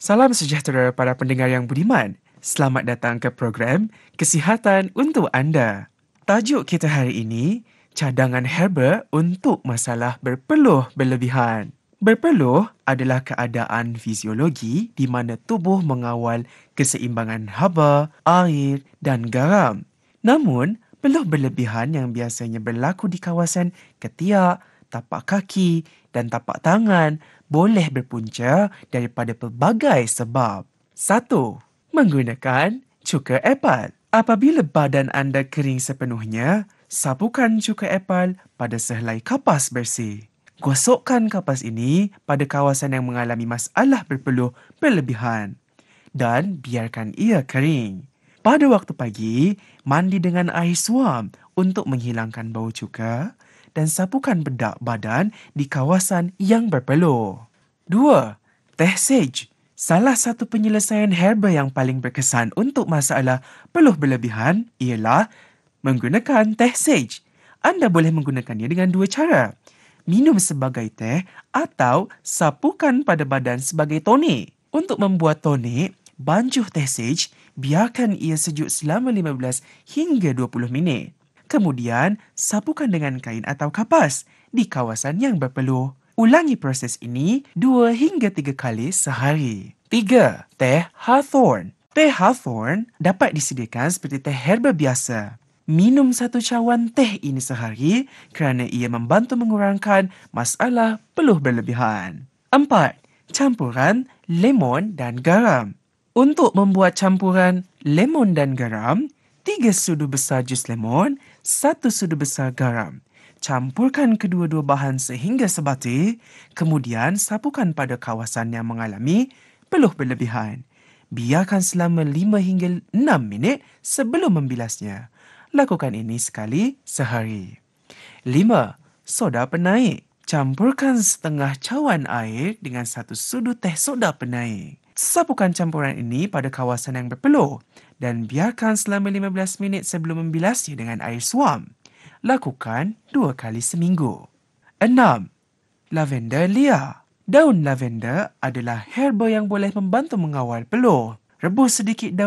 Salam sejahtera para pendengar yang budiman. Selamat datang ke program Kesihatan untuk Anda. Tajuk kita hari ini, cadangan herba untuk masalah berpeluh berlebihan. Berpeluh adalah keadaan fisiologi di mana tubuh mengawal keseimbangan haba, air dan garam. Namun, peluh berlebihan yang biasanya berlaku di kawasan ketiak, tapak kaki dan tapak tangan boleh berpunca daripada pelbagai sebab. 1. Menggunakan cuka apple. Apabila badan anda kering sepenuhnya, sapukan cuka apple pada sehelai kapas bersih. Gosokkan kapas ini pada kawasan yang mengalami masalah berpeluh berlebihan dan biarkan ia kering. Pada waktu pagi, mandi dengan air suam untuk menghilangkan bau cuka dan sapukan bedak badan di kawasan yang berpeluh. 2. Teh sage. Salah satu penyelesaian herba yang paling berkesan untuk masalah peluh berlebihan ialah menggunakan teh sage. Anda boleh menggunakannya dengan dua cara. Minum sebagai teh atau sapukan pada badan sebagai tonik. Untuk membuat tonik, bancuh teh sage, biarkan ia sejuk selama 15 hingga 20 minit. Kemudian, sapukan dengan kain atau kapas di kawasan yang berpeluh. Ulangi proses ini 2 hingga 3 kali sehari. 3. Teh hawthorn. Teh hawthorn dapat disediakan seperti teh herba biasa. Minum 1 cawan teh ini sehari kerana ia membantu mengurangkan masalah peluh berlebihan. 4. Campuran lemon dan garam. Untuk membuat campuran lemon dan garam, 3 sudu besar jus lemon, 1 sudu besar garam. Campurkan kedua-dua bahan sehingga sebati, kemudian sapukan pada kawasan yang mengalami peluh berlebihan. Biarkan selama 5 hingga 6 minit sebelum membilasnya. Lakukan ini sekali sehari. 5. Soda penaik. Campurkan setengah cawan air dengan 1 sudu teh soda penaik. Sapukan campuran ini pada kawasan yang berpeluh dan biarkan selama 15 minit sebelum membilasnya dengan air suam. Lakukan 2 kali seminggu. 6. Lavender liar. Daun lavender adalah herba yang boleh membantu mengawal peluh. Rebus sedikit daun